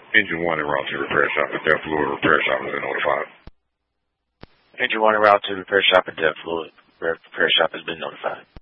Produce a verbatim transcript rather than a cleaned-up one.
Engine one en route to repair shop at Death Fluid Repair Shop has been notified. Engine one en route to repair shop at Death Fluid Repair Shop has been notified.